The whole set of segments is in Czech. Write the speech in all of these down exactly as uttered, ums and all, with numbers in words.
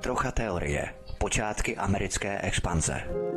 Trocha teorie. Počátky americké expanze.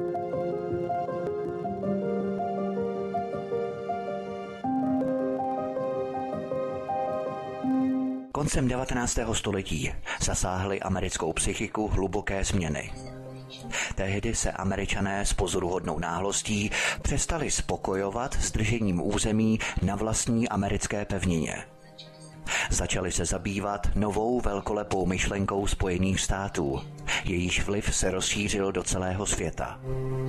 Koncem devatenáctého století zasáhly americkou psychiku hluboké změny. Tehdy se Američané s pozoruhodnou náhlostí přestali spokojovat s držením území na vlastní americké pevnině. Začali se zabývat novou velkolepou myšlenkou Spojených států. Jejíž vliv se rozšířil do celého světa.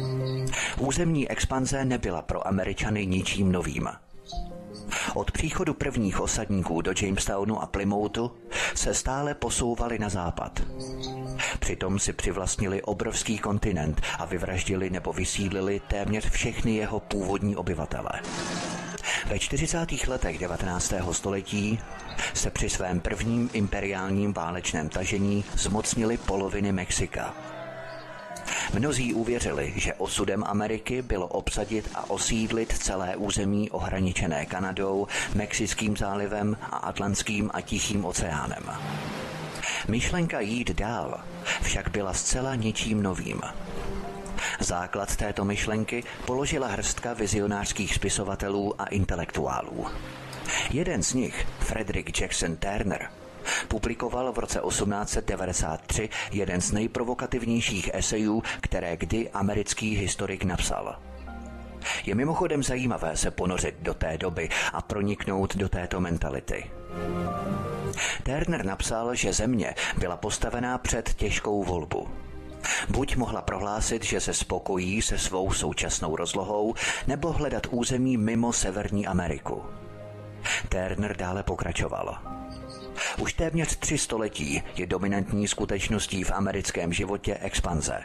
Územní expanze nebyla pro Američany ničím novým. Od příchodu prvních osadníků do Jamestownu a Plymouthu se stále posouvali na západ. Přitom si přivlastnili obrovský kontinent a vyvraždili nebo vysídlili téměř všechny jeho původní obyvatele. Ve čtyřicátých letech devatenáctého století se při svém prvním imperiálním válečném tažení zmocnili poloviny Mexika. Mnozí uvěřili, že osudem Ameriky bylo obsadit a osídlit celé území ohraničené Kanadou, Mexickým zálivem a Atlantským a Tichým oceánem. Myšlenka jít dál však byla zcela ničím novým. Základ této myšlenky položila hrstka vizionářských spisovatelů a intelektuálů. Jeden z nich, Frederick Jackson Turner, publikoval v roce osmnáct set devadesát tři jeden z nejprovokativnějších esejů, které kdy americký historik napsal. Je mimochodem zajímavé se ponořit do té doby a proniknout do této mentality. Turner napsal, že země byla postavená před těžkou volbu. Buď mohla prohlásit, že se spokojí se svou současnou rozlohou, nebo hledat území mimo Severní Ameriku. Turner dále pokračoval. Už téměř tři století je dominantní skutečností v americkém životě expanze.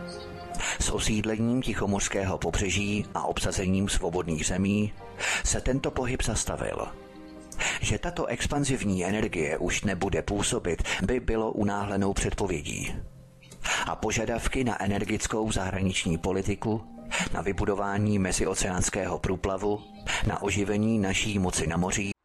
S osídlením Tichomořského pobřeží a obsazením svobodných zemí se tento pohyb zastavil. Že tato expanzivní energie už nebude působit, by bylo unáhlenou předpovědí. A požadavky na energickou zahraniční politiku, na vybudování mezioceánského průplavu, na oživení naší moci na mořích